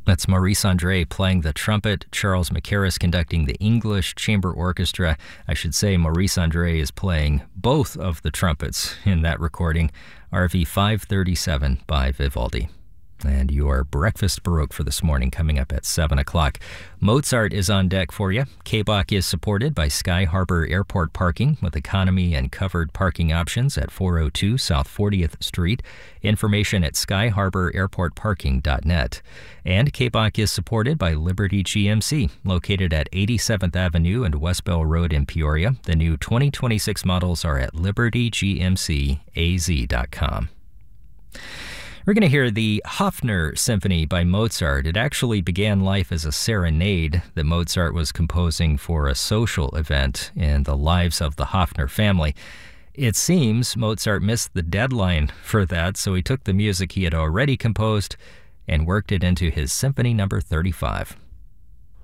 That's Maurice Andre playing the trumpet, Charles Mackerras conducting the English Chamber Orchestra. I should say Maurice Andre is playing both of the trumpets in that recording, RV 537 by Vivaldi. And your Breakfast Baroque for this morning coming up at 7 o'clock. Mozart is on deck for you. K-Bach is supported by Sky Harbor Airport Parking with economy and covered parking options at 402 South 40th Street. Information at skyharbor-airportparking.net. And K-Bach is supported by Liberty GMC, located at 87th Avenue and West Bell Road in Peoria. The new 2026 models are at libertygmcaz.com. We're going to hear the Hofner Symphony by Mozart. It actually began life as a serenade that Mozart was composing for a social event in the lives of the Hofner family. It seems Mozart missed the deadline for that, so he took the music he had already composed and worked it into his Symphony No. 35.